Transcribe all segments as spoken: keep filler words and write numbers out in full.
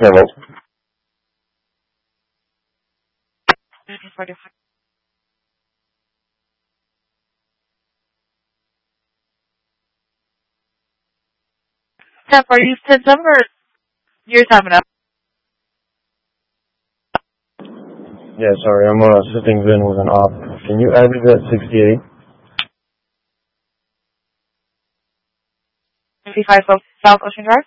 Hello. Steph, are you September? You're having up. Yeah, sorry, I'm uh, sitting in with an op. Can you add it at sixty-eight? fifty-five South Ocean Drive?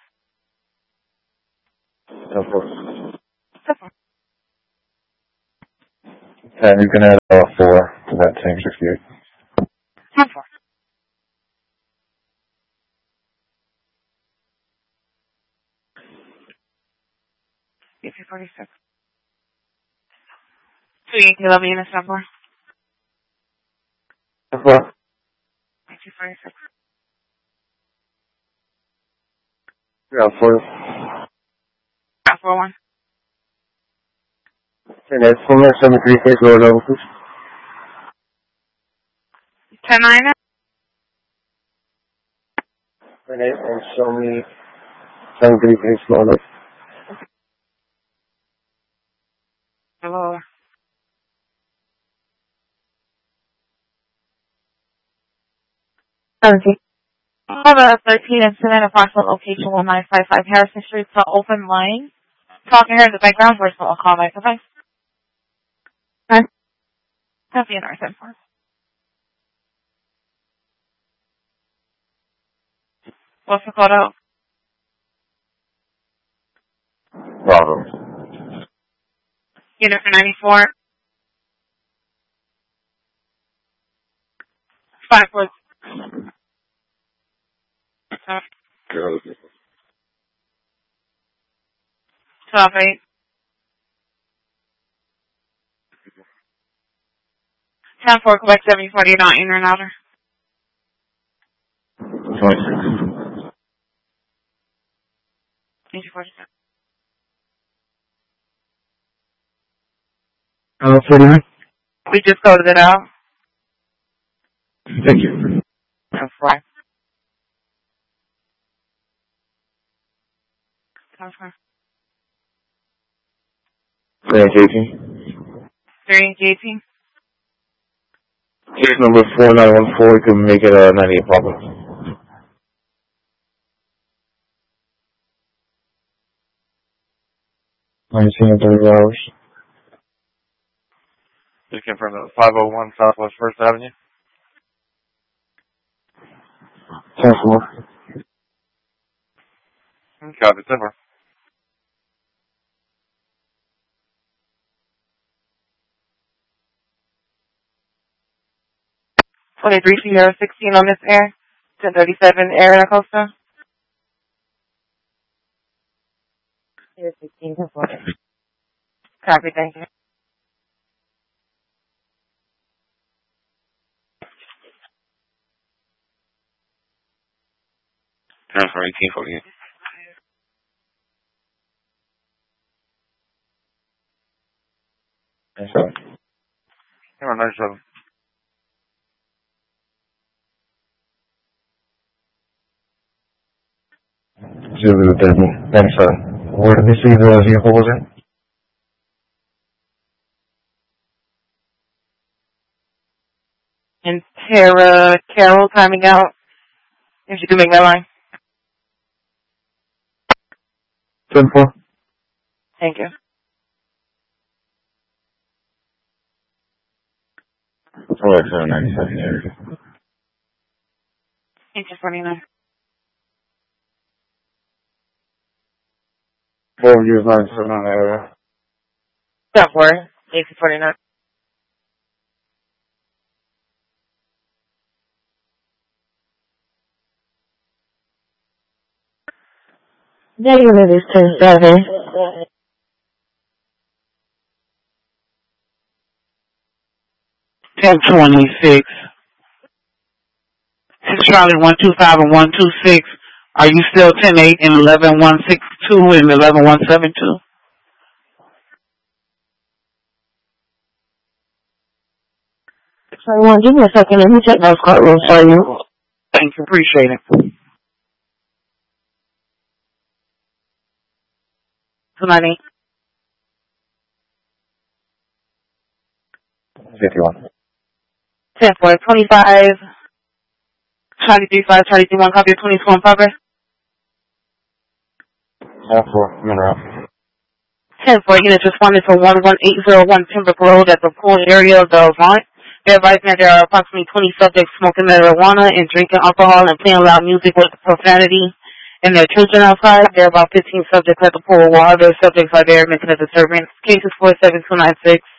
Of course. Steph. And you can add uh, four to that same sixty-eight. ten four. fifty forty-six. two Yankee Love Unit number. Four. fifty forty-six. Yeah, four. four one. And that's four seven three six zero level two. ten nine. And eight and show me seven three six zero level. Hello. Okay. I have a thirteen incident approximate location one nine five five Harrison Street. It's an open line. Talking here in the background. First of all, call back. Okay. Okay. Copy and ten four. What's the code out? Bravo. Unit for ninety-four. Five four. twelve eight. ten four, Quebec seventy forty, not in or an outer. twenty-six. eighty forty-seven. Uh, forty-nine. We just coded it out. Thank you. That's right. That's right. Range eighteen. Range eighteen. Case number four nine one four, you can make it uh, ninety-eight Papa. nineteen and thirty hours. Just confirm that five oh one Southwest First Avenue. ten four. Copy, ten four. twenty-three Sierra sixteen on this air. ten thirty-seven Air in Acosta. Sierra sixteen, ten four. Copy, thank you. Transfer eighteen forty-eight. That's right. Camera ninety-seven. Zulu thirty. Thanks, sir. Where did they see the vehicle was in? And Tara Carol timing out. If you can make that line. ten four. Thank you. four seven ninety-seven. eighteen forty-nine. Four years ninety-seven on that area. Don't worry. eighteen forty-nine. Negative is ten seven. ten twenty-six. Six Charlie one two five and one two six. Are you still ten eight and eleven one six two and eleven one seven two? Sorry, one, give me a second. Let me check those courtrooms for you. Thank you. Appreciate it. two nine eight. fifty-one. ten four, twenty-five, Charlie three five, Charlie three one, copy of twenty-two in progress. ten four, I'm in route. ten four, units responded to one one eight zero one Pembroke Road at the pool area of the Avant. They're advising that there are approximately twenty subjects smoking marijuana and drinking alcohol and playing loud music with profanity and their children outside. There are about fifteen subjects at the pool while other subjects are there making a disturbance. Cases four seven two nine six.